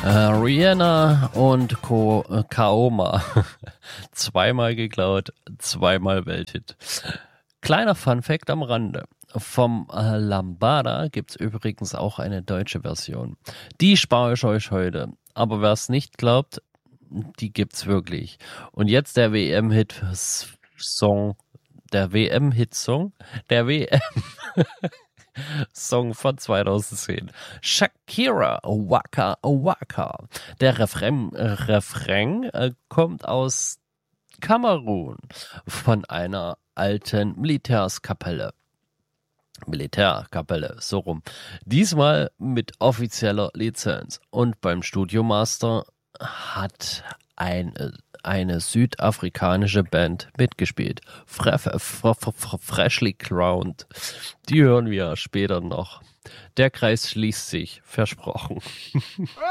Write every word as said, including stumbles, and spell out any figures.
Äh, Rihanna und Ko äh, Kaoma. Zweimal geklaut, zweimal Welthit. Kleiner Funfact am Rande. Vom äh, Lambada gibt's übrigens auch eine deutsche Version. Die spare ich euch heute. Aber wer es nicht glaubt, die gibt's wirklich. Und jetzt der W M-Hit-Song, der W M-Hit-Song, der W M Song von zweitausendzehn. Shakira, Waka Waka. Der Refrain, äh, Refrain äh, kommt aus Kamerun von einer alten Militärskapelle. Militärkapelle, so rum. Diesmal mit offizieller Lizenz. Und beim Studiomaster hat ein, eine südafrikanische Band mitgespielt. Fre Fre Fre Fre Freshly Crowned. Die hören wir später noch. Der Kreis schließt sich, versprochen.